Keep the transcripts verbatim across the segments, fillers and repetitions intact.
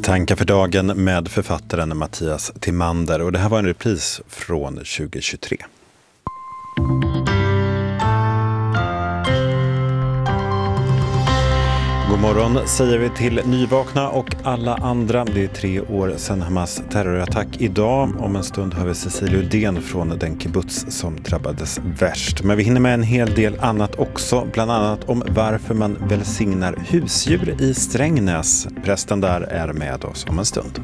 Tankar för dagen med författaren Mattias Timander, och det här var en repris från tjugohundratjugotre. God morgon säger vi till nyvakna och alla andra. Det är tre år sedan Hamas terrorattack idag. Om en stund hör vi Cecilia Udén från den kibbutz som drabbades värst. Men vi hinner med en hel del annat också. Bland annat om varför man välsignar husdjur i Strängnäs. Prästen där är med oss om en stund.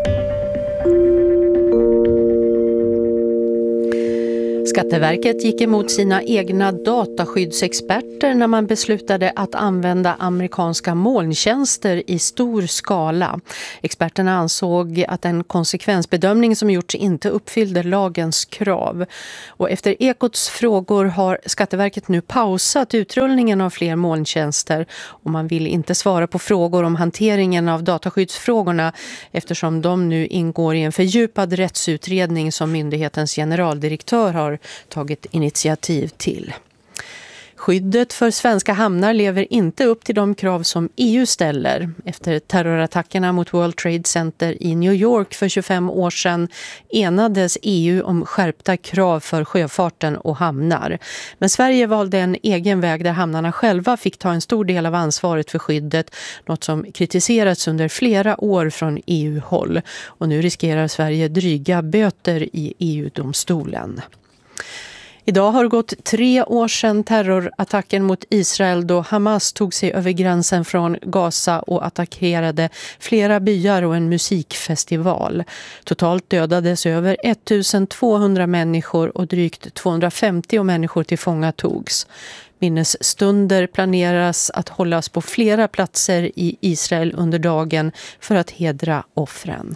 Skatteverket gick emot sina egna dataskyddsexperter när man beslutade att använda amerikanska molntjänster i stor skala. Experterna ansåg att en konsekvensbedömning som gjorts inte uppfyllde lagens krav. Och efter Ekots frågor har Skatteverket nu pausat utrullningen av fler molntjänster, och man vill inte svara på frågor om hanteringen av dataskyddsfrågorna eftersom de nu ingår i en fördjupad rättsutredning som myndighetens generaldirektör har tagit initiativ till. Skyddet för svenska hamnar lever inte upp till de krav som E U ställer. Efter terrorattackerna mot World Trade Center i New York för tjugofem år sedan enades E U om skärpta krav för sjöfarten och hamnar. Men Sverige valde en egen väg där hamnarna själva fick ta en stor del av ansvaret för skyddet, något som kritiserats under flera år från E U-håll. Och nu riskerar Sverige dryga böter i E U-domstolen. Idag har det gått tre år sedan terrorattacken mot Israel då Hamas tog sig över gränsen från Gaza och attackerade flera byar och en musikfestival. Totalt dödades över ettusentvåhundra människor och drygt tvåhundrafemtio människor till fånga togs. Minnesstunder planeras att hållas på flera platser i Israel under dagen för att hedra offren.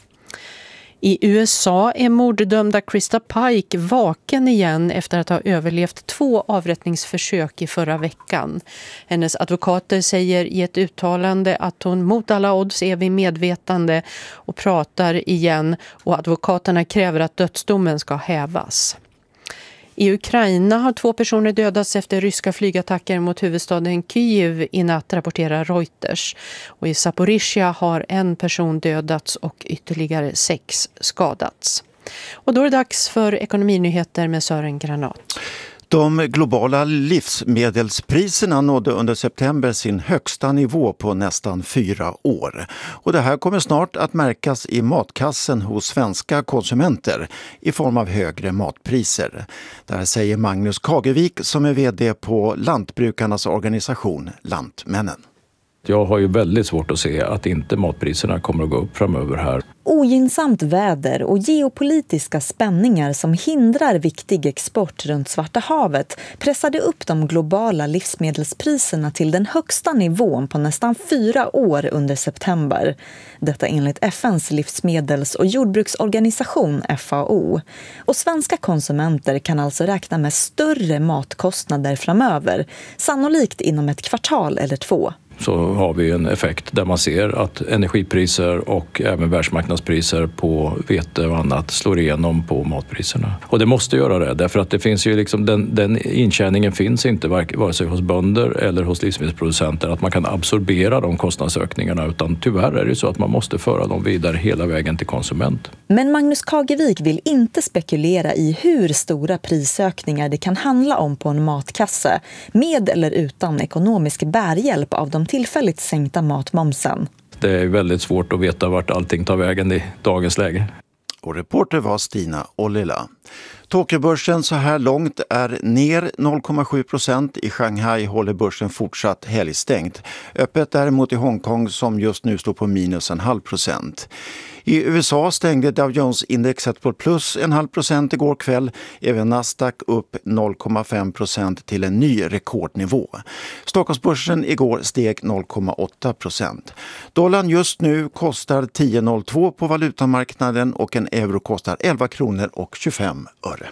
I U S A är morddömda Krista Pike vaken igen efter att ha överlevt två avrättningsförsök i förra veckan. Hennes advokater säger i ett uttalande att hon mot alla odds är vid medvetande och pratar igen, och advokaterna kräver att dödsdomen ska hävas. I Ukraina har två personer dödats efter ryska flygattacker mot huvudstaden Kyiv i natt, rapporterar Reuters. Och i Zaporizjzja har en person dödats och ytterligare sex skadats. Och då är det dags för ekonominyheter med Sören Granat. De globala livsmedelspriserna nådde under september sin högsta nivå på nästan fyra år. Och det här kommer snart att märkas i matkassen hos svenska konsumenter i form av högre matpriser. Det här säger Magnus Kagevik som är vd på lantbrukarnas organisation Lantmännen. Jag har ju väldigt svårt att se att inte matpriserna kommer att gå upp framöver här. Ogynnsamt väder och geopolitiska spänningar som hindrar viktig export runt Svarta havet pressade upp de globala livsmedelspriserna till den högsta nivån på nästan fyra år under september. Detta enligt F N:s livsmedels- och jordbruksorganisation F A O. Och svenska konsumenter kan alltså räkna med större matkostnader framöver, sannolikt inom ett kvartal eller två. Så har vi en effekt där man ser att energipriser och även världsmarknadspriser på vete och annat slår igenom på matpriserna. Och det måste göra det, därför att det finns ju liksom den, den intjäningen finns inte vare sig hos bönder eller hos livsmedelsproducenter att man kan absorbera de kostnadsökningarna, utan tyvärr är det så att man måste föra dem vidare hela vägen till konsument. Men Magnus Kagevik vill inte spekulera i hur stora prisökningar det kan handla om på en matkasse, med eller utan ekonomisk bärhjälp av de tillfälligt sänkta matmomsen. Det är väldigt svårt att veta vart allting tar vägen i dagens läge. Och reporter var Stina Ollila. Tokyobörsen så här långt är ner noll komma sju procent. I Shanghai håller börsen fortsatt helgstängt. Öppet däremot i Hongkong som just nu står på minus en halv procent. I U S A stängde Dow Jones-indexet på plus en halv procent igår kväll. Även Nasdaq upp noll komma fem procent till en ny rekordnivå. Stockholmsbörsen igår steg noll komma åtta procent. Dollarn just nu kostar tio komma noll två på valutamarknaden och en euro kostar elva kronor och tjugofem öre.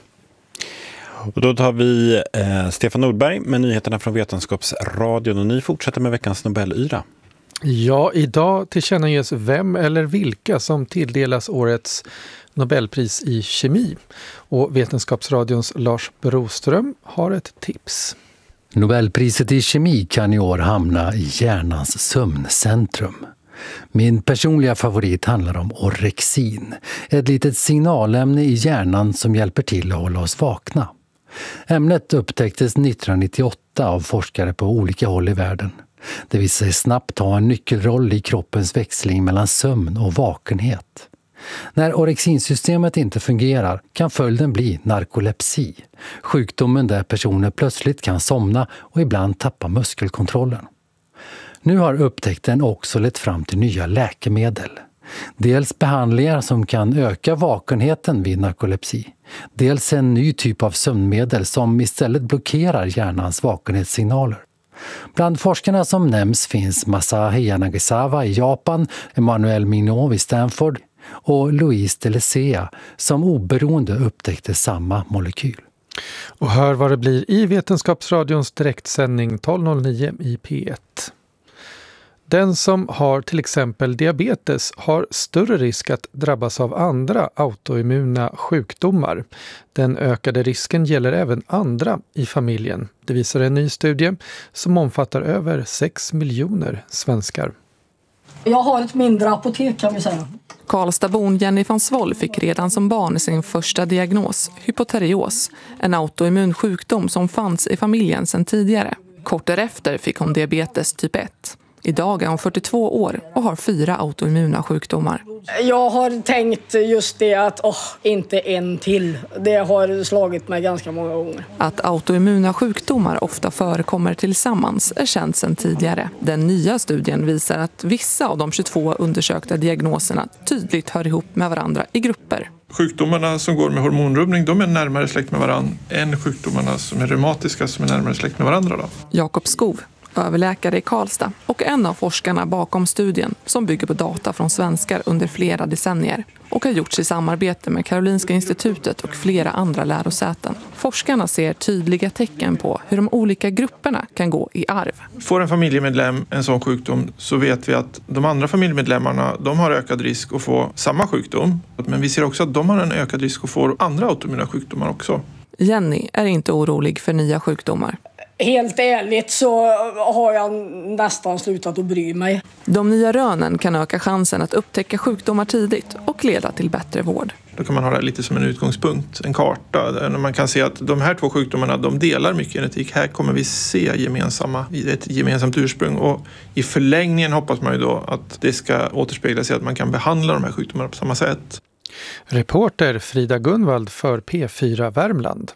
Och då tar vi eh, Stefan Nordberg med nyheterna från Vetenskapsradion, och ni fortsätter med veckans Nobelyra. Ja, idag tillkännages vem eller vilka som tilldelas årets Nobelpris i kemi. Och Vetenskapsradions Lars Broström har ett tips. Nobelpriset i kemi kan i år hamna i hjärnans sömncentrum. Min personliga favorit handlar om orexin, ett litet signalämne i hjärnan som hjälper till att hålla oss vakna. Ämnet upptäcktes nittonhundranittioåtta av forskare på olika håll i världen. Det visade sig snabbt ha en nyckelroll i kroppens växling mellan sömn och vakenhet. När orexinsystemet inte fungerar kan följden bli narkolepsi, sjukdomen där personer plötsligt kan somna och ibland tappa muskelkontrollen. Nu har upptäckten också lett fram till nya läkemedel. Dels behandlingar som kan öka vakenheten vid narkolepsi. Dels en ny typ av sömnmedel som istället blockerar hjärnans vakenhetssignaler. Bland forskarna som nämns finns Masahi Nagasawa i Japan, Emmanuel Mignot vid Stanford och Louise Delesea som oberoende upptäckte samma molekyl. Och hör vad det blir i Vetenskapsradions direktsändning tolv noll nio i P ett. Den som har till exempel diabetes har större risk att drabbas av andra autoimmuna sjukdomar. Den ökade risken gäller även andra i familjen. Det visar en ny studie som omfattar över sex miljoner svenskar. Jag har ett mindre apotek kan vi säga. Karlstadbon Jenny van Svoll fick redan som barn sin första diagnos, hypoterios, en autoimmun sjukdom som fanns i familjen sedan tidigare. Kort därefter fick hon diabetes typ ett. Idag är hon fyrtiotvå år och har fyra autoimmuna sjukdomar. Jag har tänkt just det att åh, inte en till. Det har slagit mig ganska många gånger. Att autoimmuna sjukdomar ofta förekommer tillsammans är känt sedan tidigare. Den nya studien visar att vissa av de tjugotvå undersökta diagnoserna tydligt hör ihop med varandra i grupper. Sjukdomarna som går med hormonrubbning, de är närmare släkt med varandra än sjukdomarna som är reumatiska som är närmare släkt med varandra. Då. Jakob Skov, överläkare i Karlstad och en av forskarna bakom studien som bygger på data från svenskar under flera decennier och har gjorts i samarbete med Karolinska institutet och flera andra lärosäten. Forskarna ser tydliga tecken på hur de olika grupperna kan gå i arv. Får en familjemedlem en sån sjukdom så vet vi att de andra familjemedlemmarna de har ökad risk att få samma sjukdom. Men vi ser också att de har en ökad risk att få andra autoimmuna sjukdomar också. Jenny är inte orolig för nya sjukdomar. Helt ärligt så har jag nästan slutat att bry mig. De nya rönen kan öka chansen att upptäcka sjukdomar tidigt och leda till bättre vård. Då kan man ha det lite som en utgångspunkt, en karta. Där man kan se att de här två sjukdomarna de delar mycket genetik. Här kommer vi se gemensamma, ett gemensamt ursprung. Och i förlängningen hoppas man ju då att det ska återspegla sig att man kan behandla de här sjukdomarna på samma sätt. Reporter Frida Gunvald för P fyra Värmland.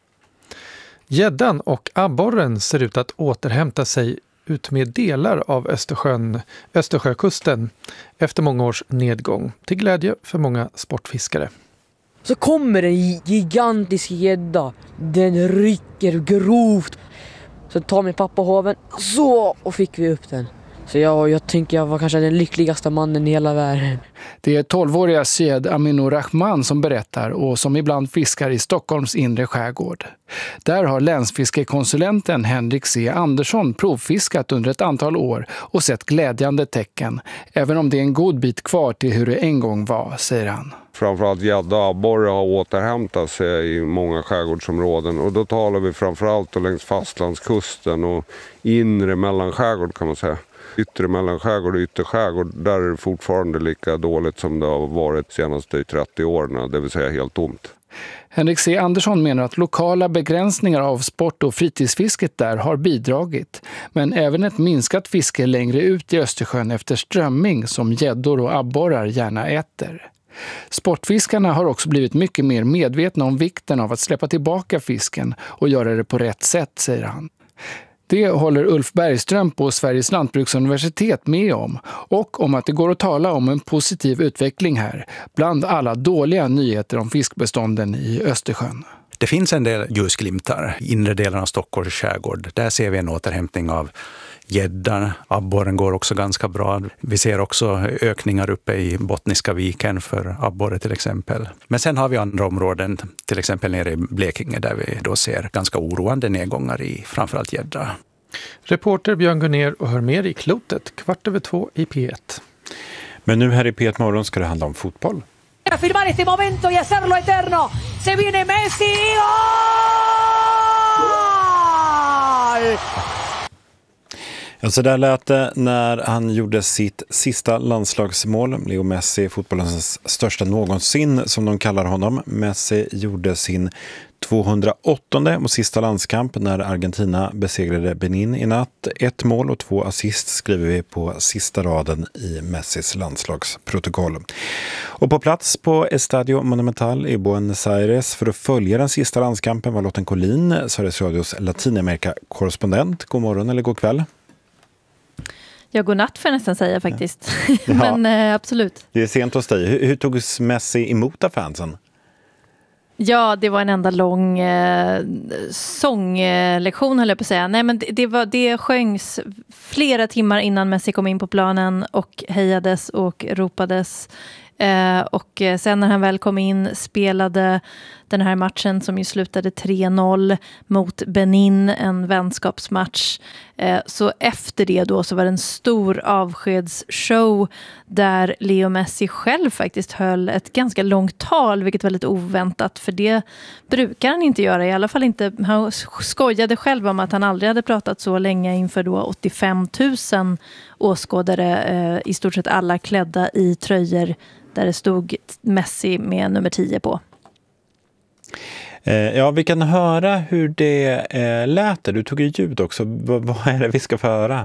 Gäddan och abborren ser ut att återhämta sig ut med delar av Östersjön, Östersjökusten efter många års nedgång, till glädje för många sportfiskare. Så kommer en gigantisk gädda, den rycker grovt. Så tar min pappa hoven, så och fick vi upp den. Så jag, jag tänker jag var kanske den lyckligaste mannen i hela världen. Det är tolvåriga Syed Aminur Rahman som berättar och som ibland fiskar i Stockholms inre skärgård. Där har länsfiskekonsulenten Henrik C. Andersson provfiskat under ett antal år och sett glädjande tecken. Även om det är en god bit kvar till hur det en gång var, säger han. Framförallt gädda och abborre har återhämtat sig i många skärgårdsområden. Och då talar vi framförallt längs fastlandskusten och inre mellanskärgård kan man säga. Yttre mellanskärgård och ytterskärgård, där är det fortfarande lika dåligt som det har varit de senaste trettio åren, det vill säga helt tomt. Henrik C. Andersson menar att lokala begränsningar av sport- och fritidsfisket där har bidragit. Men även ett minskat fiske längre ut i Östersjön efter strömming som gäddor och abborrar gärna äter. Sportfiskarna har också blivit mycket mer medvetna om vikten av att släppa tillbaka fisken och göra det på rätt sätt, säger han. Det håller Ulf Bergström på Sveriges lantbruksuniversitet med om och om att det går att tala om en positiv utveckling här bland alla dåliga nyheter om fiskbestånden i Östersjön. Det finns en del ljusglimtar i inre delen av Stockholms skärgård. Där ser vi en återhämtning av gäddan. Abborren går också ganska bra. Vi ser också ökningar uppe i Bottniska viken för abborre till exempel. Men sen har vi andra områden, till exempel nere i Blekinge där vi då ser ganska oroande nedgångar i framförallt gädda. Reporter Björn Gunner och hör mer i Klotet kvart över två i P ett. Men nu här i P ett Morgon ska det handla om fotboll. Filmar este momento y hacerlo eterno. Se viene Messi. Gol! Ja, så där lät det när han gjorde sitt sista landslagsmål. Leo Messi, fotbollens största någonsin som de kallar honom. Messi gjorde sin tvåhundraåttonde och sista landskamp när Argentina besegrade Benin i natt. Ett mål och två assist skriver vi på sista raden i Messis landslagsprotokoll. Och på plats på Estadio Monumental i Buenos Aires för att följa den sista landskampen var Lotten Collin, Sveriges Radios Latinamerika-korrespondent. God morgon eller god kväll? Ja, god natt får jag nästan säga faktiskt. Ja. Men eh, absolut. Det är sent hos dig. Hur, hur togs Messi emot av fansen? Ja, det var en enda lång eh, sånglektion höll jag på att säga. Nej, men det, det, var, det sjöngs flera timmar innan Messi kom in på planen och hejades och ropades. Eh, och sen när han väl kom in spelade den här matchen som ju slutade tre noll mot Benin, en vänskapsmatch. Eh, så efter det då så var det en stor avskedsshow där Leo Messi själv faktiskt höll ett ganska långt tal, vilket var lite oväntat, för det brukar han inte göra, i alla fall inte. Han skojade själv om att han aldrig hade pratat så länge inför då åttiofem tusen åskådare, eh, i stort sett alla klädda i tröjor där det stod Messi med nummer tio på. Ja, vi kan höra hur det eh, lät. Du tog ju ljud också. V- vad är det vi ska få höra?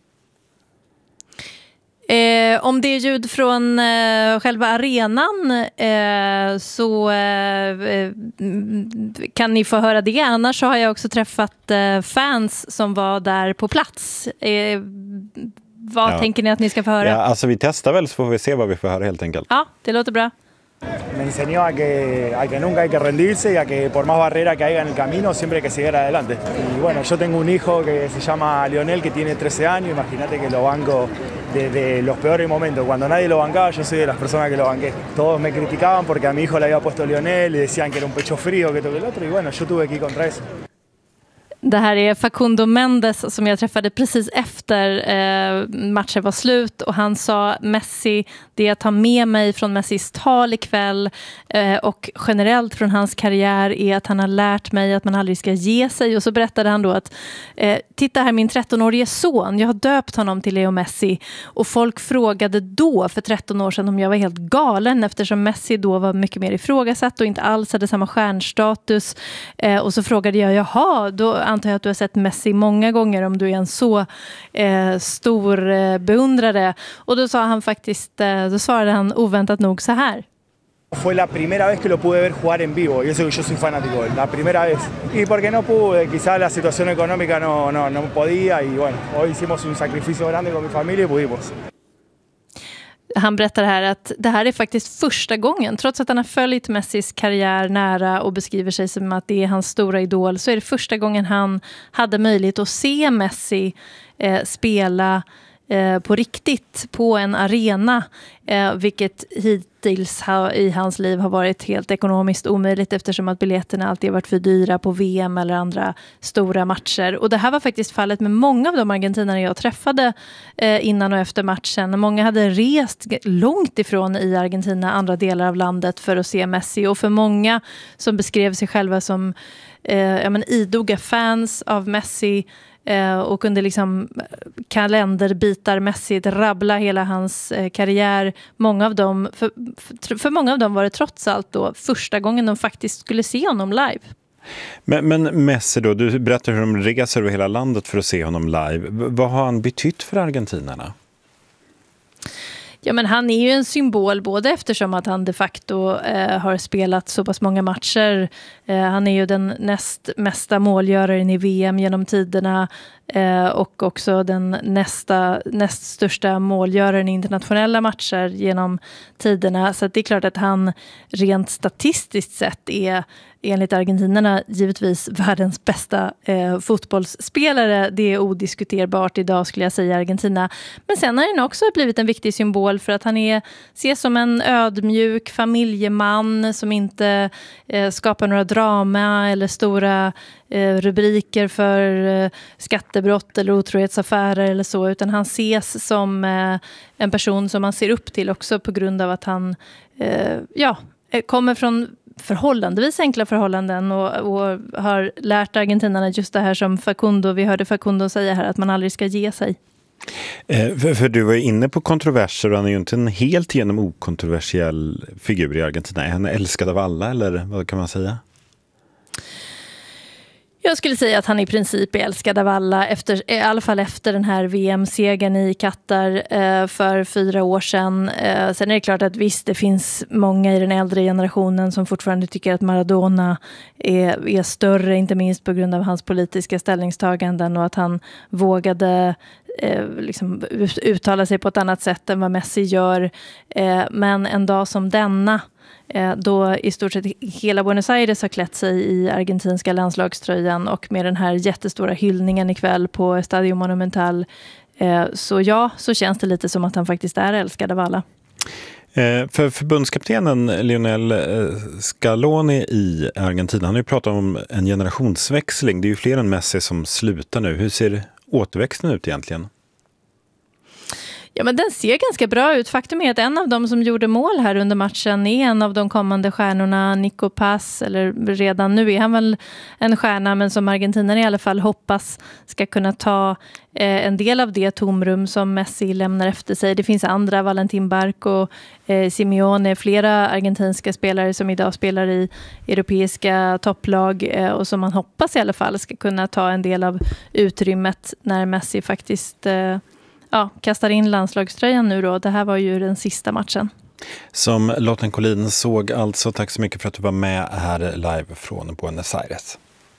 Eh, om det är ljud från eh, själva arenan eh, så eh, kan ni få höra det. Annars så har jag också träffat eh, fans som var där på plats. Eh, vad ja. tänker ni att ni ska få höra? Ja, alltså vi testar väl så får vi se vad vi får höra helt enkelt. Ja, det låter bra. Me enseñó a que, a que nunca hay que rendirse y a que por más barrera que haya en el camino siempre hay que seguir adelante. Y bueno, yo tengo un hijo que se llama Lionel que tiene trece años, imagínate que lo banco desde los peores momentos. Cuando nadie lo bancaba, yo soy de las personas que lo banqué. Todos me criticaban porque a mi hijo le había puesto Lionel y decían que era un pecho frío, que esto que el otro, y bueno, yo tuve que ir contra eso. Det här är Facundo Mendes som jag träffade precis efter eh, matchen var slut, och han sa Messi, det jag tar med mig från Messis tal ikväll eh, och generellt från hans karriär är att han har lärt mig att man aldrig ska ge sig. Och så berättade han då att eh, titta här, min trettonårige son, jag har döpt honom till Leo Messi, och folk frågade då för tretton år sedan om jag var helt galen eftersom Messi då var mycket mer ifrågasatt och inte alls hade samma stjärnstatus. Eh, och så frågade jag, jaha, då antar jag att du har sett Messi många gånger om du är en så eh, stor eh, beundrare. Och då sa han faktiskt, eh, då svarade han oväntat nog så här. Fue la primera vez que lo pude ver jugar en vivo y eso que yo soy fanático de él, la primera vez. Y porque no pude, quizá la situación económica no, no, no podía y bueno, hoy hicimos un sacrificio grande con mi familia y pudimos. Han berättar här att det här är faktiskt första gången, trots att han har följt Messis karriär nära och beskriver sig som att det är hans stora idol, så är det första gången han hade möjlighet att se Messi eh, spela eh, på riktigt på en arena, eh, vilket hittills ha, i hans liv har varit helt ekonomiskt omöjligt eftersom att biljetterna alltid har varit för dyra på V M eller andra stora matcher. Och det här var faktiskt fallet med många av de argentinare jag träffade eh, innan och efter matchen. Många hade rest långt ifrån i Argentina, andra delar av landet, för att se Messi, och för många som beskrev sig själva som eh, ja, men idoga fans av Messi Eh, och kunde liksom kalenderbitarmässigt rabbla hela hans eh, karriär. Många av dem, för, för, för många av dem var det trots allt då första gången de faktiskt skulle se honom live. Men, men Messi då, du berättar hur de reser över hela landet för att se honom live. V- vad har han betytt för argentinarna? Ja, men han är ju en symbol, både eftersom att han de facto eh, har spelat så pass många matcher. Eh, han är ju den näst mesta målgöraren i V M genom tiderna eh, och också den nästa, näst största målgöraren i internationella matcher genom tiderna. Så att det är klart att han rent statistiskt sett är, enligt argentinarna, givetvis världens bästa eh, fotbollsspelare. Det är odiskuterbart idag, skulle jag säga, Argentina. Men sen har han också blivit en viktig symbol för att han är, ses som en ödmjuk familjeman som inte eh, skapar några drama eller stora eh, rubriker för eh, skattebrott eller otrohetsaffärer eller så, utan han ses som eh, en person som man ser upp till också på grund av att han eh, ja, kommer från förhållandevis enkla förhållanden och, och har lärt argentinarna just det här som Facundo, vi hörde Facundo säga här, att man aldrig ska ge sig. Eh, för, för du var ju inne på kontroverser och han är ju inte en helt genom okontroversiell figur i Argentina. Är han älskad av alla eller vad kan man säga? Jag skulle säga att han i princip är älskad av alla, efter, i alla fall efter den här V M-segern i Qatar eh, för fyra år sedan. Eh, sen är det klart att visst, det finns många i den äldre generationen som fortfarande tycker att Maradona är, är större, inte minst på grund av hans politiska ställningstaganden och att han vågade eh, liksom uttala sig på ett annat sätt än vad Messi gör. Eh, men en dag som denna, då i stort sett hela Buenos Aires har klätt sig i argentinska landslagströjan och med den här jättestora hyllningen ikväll på Estadio Monumental. Så ja, så känns det lite som att han faktiskt är älskad av alla. För förbundskaptenen Lionel Scaloni i Argentina, han har ju pratat om en generationsväxling. Det är ju fler än Messi som slutar nu. Hur ser återväxten ut egentligen? Ja, men den ser ganska bra ut. Faktum är att en av dem som gjorde mål här under matchen är en av de kommande stjärnorna, Nico Paz. Eller redan nu är han väl en stjärna, men som argentinare i alla fall hoppas ska kunna ta eh, en del av det tomrum som Messi lämnar efter sig. Det finns andra, Valentin Barco, eh, Simeone, flera argentinska spelare som idag spelar i europeiska topplag eh, och som man hoppas i alla fall ska kunna ta en del av utrymmet när Messi faktiskt Eh, Ja, kastar in landslagströjan nu då. Det här var ju den sista matchen. Som Lotten Collin såg alltså. Tack så mycket för att du var med här live från Buenos Aires.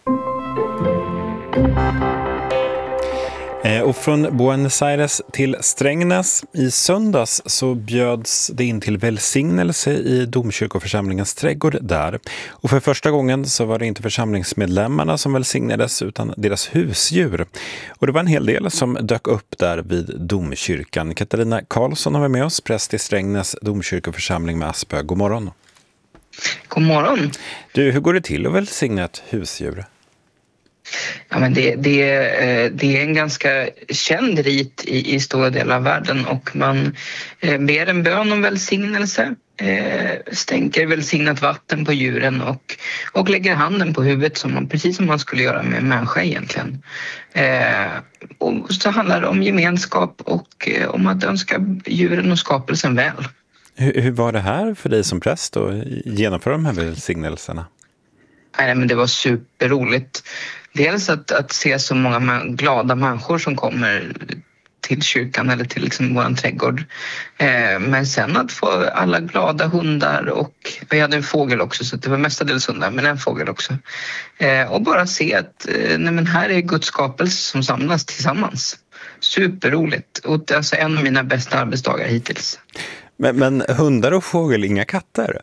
Och från Buenos Aires till Strängnäs. I söndags så bjöds det in till välsignelse i domkyrkoförsamlingens trädgård där. Och för första gången så var det inte församlingsmedlemmarna som välsignades utan deras husdjur. Och det var en hel del som dök upp där vid domkyrkan. Katarina Karlsson har vi med oss, präst i Strängnäs domkyrkoförsamling med Aspö. God morgon. God morgon. Du, hur går det till att välsigna ett husdjur? Ja, men det, det, det är en ganska känd rit i, i stora delar av världen och man ber en bön om välsignelse, stänker välsignat vatten på djuren och, och lägger handen på huvudet som man, precis som man skulle göra med en människa egentligen. Och så handlar det om gemenskap och om att önska djuren och skapelsen väl. Hur, hur var det här för dig som präst att genomföra de här välsignelserna? Nej, men det var superroligt. Dels att, att se så många glada människor som kommer till kyrkan eller till liksom vår trädgård. Eh, men sen att få alla glada hundar och vi hade en fågel också så det var mestadels hundar men en fågel också. Eh, och bara se att eh, nej, men här är Guds skapelse som samlas tillsammans. Superroligt och det är alltså en av mina bästa arbetsdagar hittills. Men, men hundar och fågel, inga katter?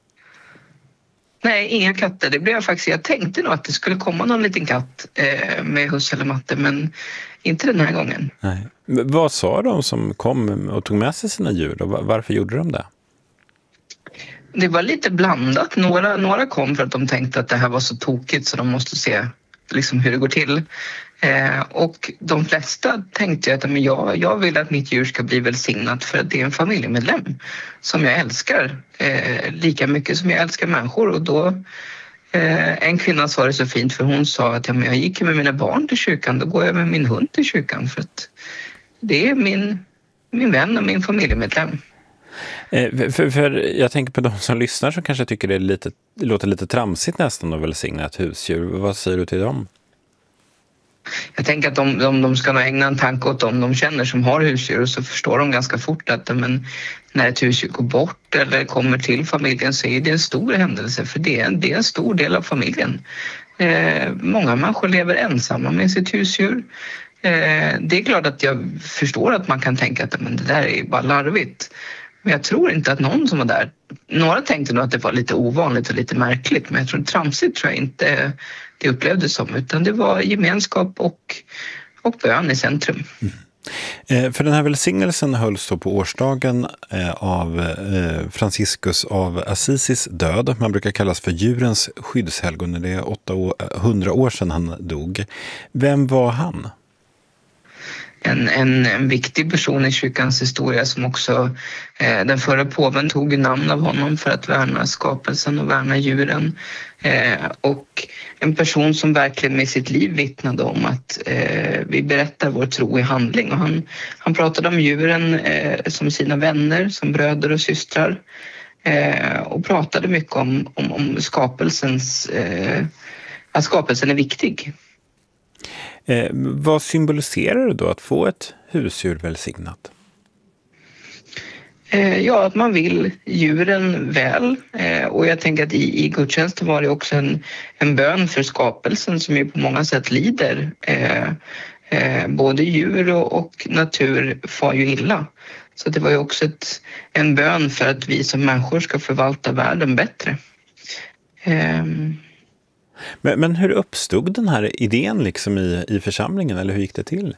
Nej, inga katter. Det blev jag faktiskt. Jag tänkte nog att det skulle komma någon liten katt eh, med husse eller matte, men inte den här gången. Nej. Vad sa de som kom och tog med sig sina djur? Och varför gjorde de det? Det var lite blandat. Några, några kom för att de tänkte att det här var så tokigt så de måste se liksom, hur det går till. Eh, och de flesta tänkte att men jag, jag vill att mitt djur ska bli välsignat för att det är en familjemedlem som jag älskar eh, lika mycket som jag älskar människor. Och då eh, en kvinna sa det så fint för hon sa att ja, men jag gick med mina barn till kyrkan, då går jag med min hund till kyrkan för att det är min, min vän och min familjemedlem. Eh, för, för jag tänker på de som lyssnar som kanske tycker det, är lite, det låter lite tramsigt nästan att välsigna ett husdjur. Vad säger du till dem? Jag tänker att de, de, de ska nog ägna en tanke åt dem de känner som har husdjur och så förstår de ganska fort att men, när ett husdjur går bort eller kommer till familjen så är det en stor händelse för det är, det är en stor del av familjen. Eh, många människor lever ensamma med sitt husdjur. Eh, det är klart att jag förstår att man kan tänka att men, det där är bara larvigt. Men jag tror inte att någon som var där, några tänkte nog att det var lite ovanligt och lite märkligt men jag tror tramsigt tror jag inte det upplevdes som utan det var gemenskap och, och bön i centrum. Mm. Eh, för den här välsignelsen hölls då på årsdagen eh, av eh, Franciscus av Assisis död. Man brukar kallas för djurens skyddshelgon. Det är åttahundra år sedan han dog. Vem var han? en, en, en viktig person i kyrkans historia som också eh, den förra påven tog namn av honom för att värna skapelsen och värna djuren. Eh, och en person som verkligen med sitt liv vittnade om att eh, vi berättar vår tro i handling. Och han, han pratade om djuren eh, som sina vänner, som bröder och systrar. Eh, och pratade mycket om, om, om skapelsens, eh, att skapelsen är viktig. Eh, vad symboliserar det då att få ett husdjur välsignat? Eh, ja, att man vill djuren väl. Eh, och jag tänker att i, i gudstjänsten var det också en, en bön för skapelsen som ju på många sätt lider. Eh, eh, både djur och, och natur far ju illa. Så det var ju också ett, en bön för att vi som människor ska förvalta världen bättre. Eh, Men, men hur uppstod den här idén liksom i, i församlingen, eller hur gick det till?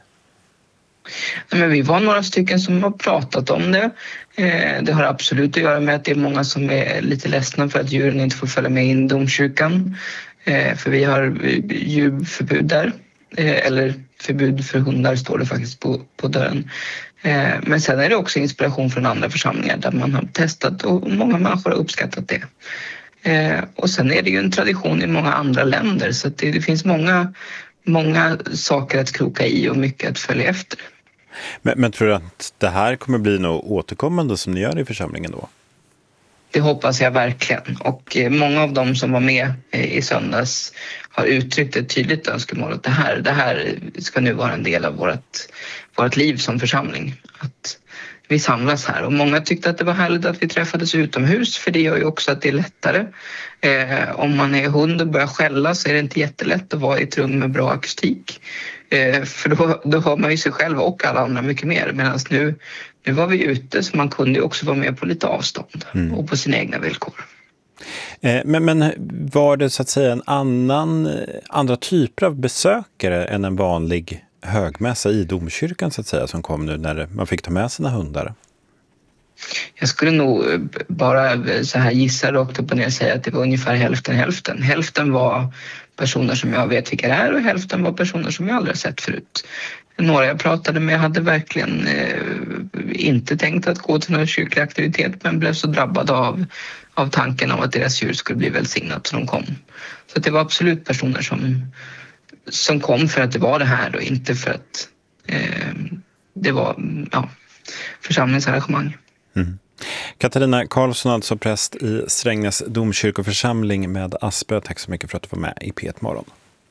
Men vi var några stycken som har pratat om det. Eh, det har absolut att göra med att det är många som är lite ledsna för att djuren inte får följa med in i domkyrkan. Eh, för vi har djurförbud där. Eh, eller förbud för hundar står det faktiskt på, på dörren. Eh, men sen är det också inspiration från andra församlingar där man har testat och många människor har uppskattat det. Eh, och sen är det ju en tradition i många andra länder så att det, det finns många, många saker att kroka i och mycket att följa efter. Men, men tror du att det här kommer bli något återkommande som ni gör i församlingen då? Det hoppas jag verkligen. Och eh, många av dem som var med eh, i söndags har uttryckt ett tydligt önskemål att det här, det här ska nu vara en del av vårt, vårt liv som församling. Att vi samlas här och många tyckte att det var härligt att vi träffades utomhus för det gör ju också att det är lättare. Eh, om man är hund och börjar skälla så är det inte jättelätt att vara i ett rum med bra akustik. Eh, för då, då hör man ju sig själv och alla andra mycket mer. Medan nu, nu var vi ute så man kunde ju också vara med på lite avstånd mm. och på sina egna villkor. Eh, men, men var det så att säga en annan, andra typer av besökare än en vanlig högmässa i domkyrkan så att säga som kom nu när man fick ta med sina hundar? Jag skulle nog bara så här gissa rakt upp och ner och säga att det var ungefär hälften hälften. Hälften var personer som jag vet vilka det är och hälften var personer som jag aldrig har sett förut. Några jag pratade med hade verkligen eh, inte tänkt att gå till någon kyrklig aktivitet men blev så drabbade av, av tanken om att deras djur skulle bli välsignat så de kom. Så det var absolut personer som som kom för att det var det här och inte för att eh, det var ja, församlingsarrangemang. Mm. Katarina Karlsson, alltså präst i Strängnäs domkyrkoförsamling med Aspö. Tack så mycket för att du var med i P ett Morgon.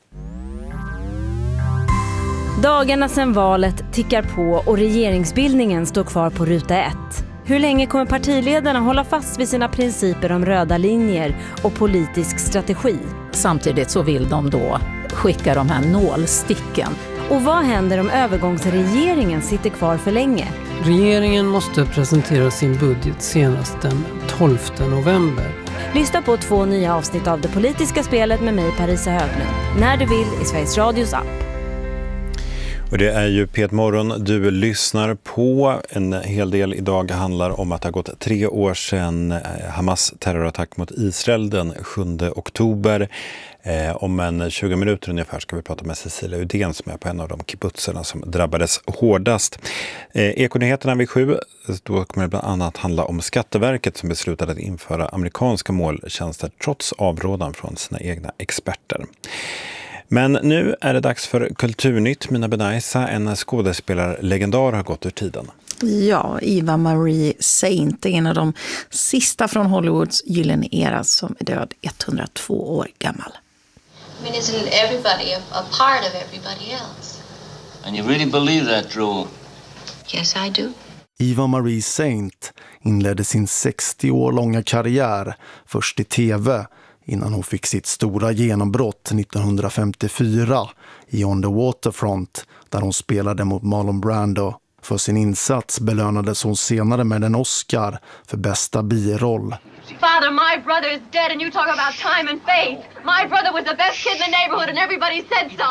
Dagarna sedan valet tickar på och regeringsbildningen står kvar på ruta ett. Hur länge kommer partiledarna hålla fast vid sina principer om röda linjer och politisk strategi? Samtidigt så vill de då skicka de här nålsticken. Och vad händer om övergångsregeringen sitter kvar för länge? Regeringen måste presentera sin budget senast den tolfte november. Lyssna på två nya avsnitt av Det politiska spelet med mig, Parisa Höglund. När du vill i Sveriges Radios app. Och det är ju P ett Morgon du lyssnar på. En hel del idag handlar om att det har gått tre år sedan Hamas terrorattack mot Israel den sjunde oktober. Eh, om en tjugo minuter ungefär ska vi prata med Cecilia Uddén som är på en av de kibbutzerna som drabbades hårdast. Eh, Ekonyheterna vid sju, då kommer det bland annat handla om Skatteverket som beslutade att införa amerikanska måltjänster trots avrådan från sina egna experter. Men nu är det dags för Kulturnytt. Mina Benaisa, en skådespelarlegendar, har gått ur tiden. Ja, Eva Marie Saint är en av de sista från Hollywoods gyllene era som är död etthundratvå år gammal. I mean, isn't everybody a, a part of everybody else? And you really believe that, Drew? Yes, I do. Eva Marie Saint inledde sin sextio år långa karriär först i tv innan hon fick sitt stora genombrott nittonhundrafemtiofyra i On the Waterfront där hon spelade mot Marlon Brando. För sin insats belönades hon senare med en Oscar för bästa biroll. Father, my brother is dead and you talk about time and faith. My brother was the best kid in the neighborhood and everybody said so.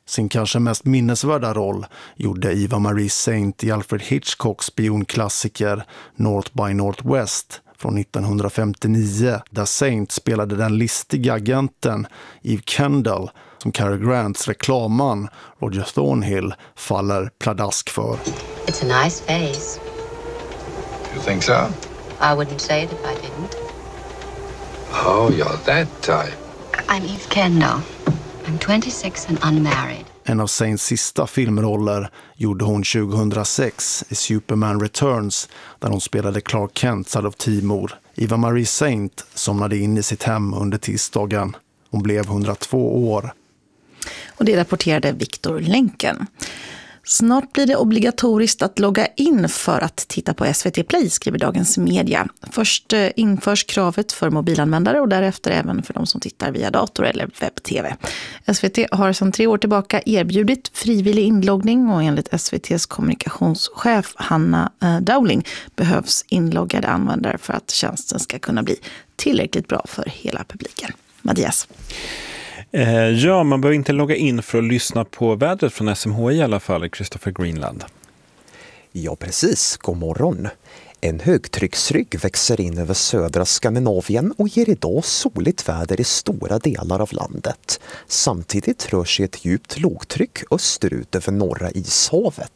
Sin kanske mest minnesvärda roll gjorde Eva Marie Saint i Alfred Hitchcocks spionklassiker North by Northwest från nittonhundrafemtionio, där Saint spelade den listiga agenten Eve Kendall som Cary Grants reklamman Roger Thornhill faller pladask för. It's a nice face. You think so? I wouldn't say it if I didn't. Oh, you're that type. I'm Eve Kendall. I'm twenty-six and unmarried. En av Saints sista filmroller gjorde hon tjugohundrasex i Superman Returns, där hon spelade Clark Kents adoptivmor. Eva Marie Saint somnade in i sitt hem under tisdagen. Hon blev hundratvå år. Och det rapporterade Viktor Länken. Snart blir det obligatoriskt att logga in för att titta på S V T Play, skriver Dagens Media. Först införs kravet för mobilanvändare och därefter även för de som tittar via dator eller webb-tv. S V T har sedan tre år tillbaka erbjudit frivillig inloggning och enligt S V T:s kommunikationschef Hanna Dowling behövs inloggade användare för att tjänsten ska kunna bli tillräckligt bra för hela publiken. Mattias. Ja, man behöver inte logga in för att lyssna på vädret från S M H I i alla fall, Christopher Greenland. Ja, precis. God morgon. En högtrycksrygg växer in över södra Skandinavien och ger idag soligt väder i stora delar av landet. Samtidigt rör sig ett djupt lågtryck österut över norra ishavet.